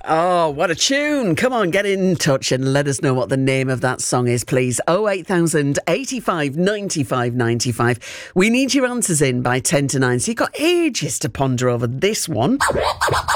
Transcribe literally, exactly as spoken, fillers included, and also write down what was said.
Oh, what a tune. Come on, get in touch and let us know what the name of that song is, please. oh eight thousand eighty-five ninety-five ninety-five. We need your answers in by ten to nine, so you've got ages to ponder over this one.